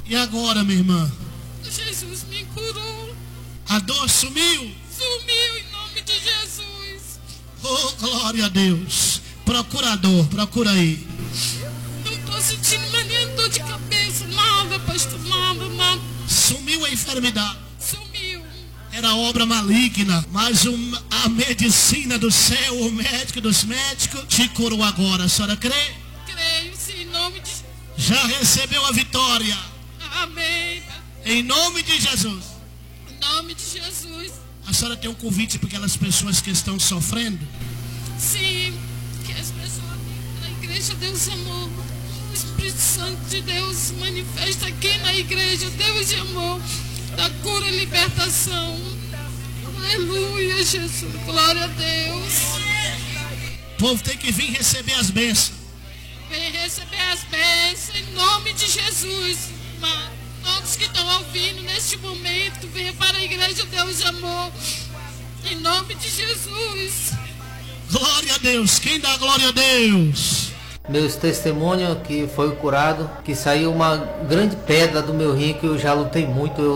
E agora, minha irmã? Jesus me curou. A dor sumiu? Sumiu em nome de Jesus. Oh, glória a Deus. Procurador, procura aí. Não estou sentindo mais nem dor de cabeça. Nada, pastor, nada. Sumiu a enfermidade. Sumiu. Era obra maligna, mas a medicina do céu, o médico dos médicos, te curou agora. A senhora crê? Creio, sim, em nome de... Já recebeu a vitória. Amém. Em nome de Jesus. Em nome de Jesus. A senhora tem um convite para aquelas pessoas que estão sofrendo? Sim, que as pessoas na igreja, Deus amou. O Espírito Santo de Deus se manifesta aqui na igreja. Deus de amor, da cura e libertação. Aleluia, Jesus. Glória a Deus. O povo tem que vir receber as bênçãos. Vem receber as bênçãos em nome de Jesus. Todos que estão ouvindo neste momento, venham para a igreja Deus de amor. Em nome de Jesus. Glória a Deus. Quem dá glória a Deus? Meus testemunhos que foi curado, que saiu uma grande pedra do meu rim, que eu já lutei muito.